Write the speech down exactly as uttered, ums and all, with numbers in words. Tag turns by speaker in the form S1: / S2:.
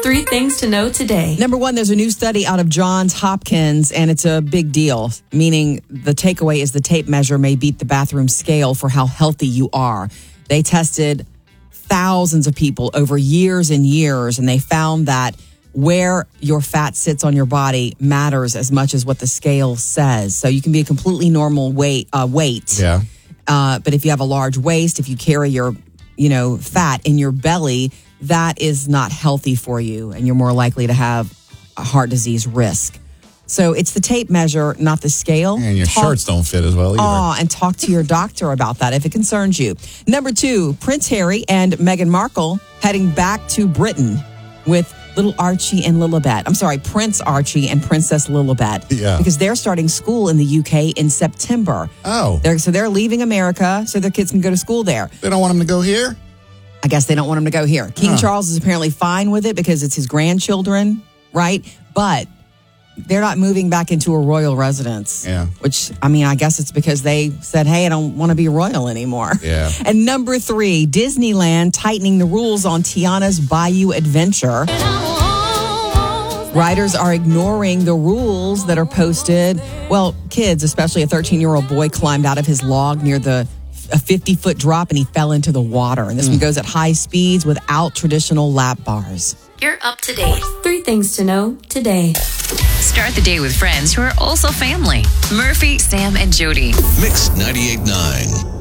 S1: Three things to know today.
S2: Number one, there's a new study out of Johns Hopkins, and it's a big deal, meaning the takeaway is the tape measure may beat the bathroom scale for how healthy you are. They tested thousands of people over years and years, and they found that where your fat sits on your body matters as much as what the scale says. So you can be a completely normal weight, uh, weight.
S3: Yeah.
S2: Uh, but if you have a large waist, if you carry your, you know, fat in your belly, that is not healthy for you, and you're more likely to have a heart disease risk. So it's the tape measure, not the scale.
S3: And your
S2: talk,
S3: shirts don't fit as well either.
S2: Oh, and talk to your doctor about that if it concerns you. Number two, Prince Harry and Meghan Markle heading back to Britain with little Archie and Lilibet. I'm sorry, Prince Archie and Princess Lilibet.
S3: Yeah.
S2: Because they're starting school in the U K in September.
S3: Oh.
S2: They're, so they're leaving America so their kids can go to school there.
S3: They don't want them to go here?
S2: I guess they don't want him to go here. King
S3: Huh.
S2: Charles is apparently fine with it because it's his grandchildren, right? But they're not moving back into a royal residence.
S3: Yeah.
S2: Which, I mean, I guess it's because they said, hey, I don't want to be royal anymore.
S3: Yeah.
S2: And number three, Disneyland tightening the rules on Tiana's Bayou Adventure. Riders are ignoring the rules that are posted. Well, kids, especially a thirteen-year-old boy, climbed out of his log near the a fifty-foot drop and he fell into the water. And this mm. one goes at high speeds without traditional lap bars.
S1: You're up to date. Three things to know today.
S4: Start the day with friends who are also family. Murphy, Sam, and Jody.
S5: Mix ninety-eight point nine.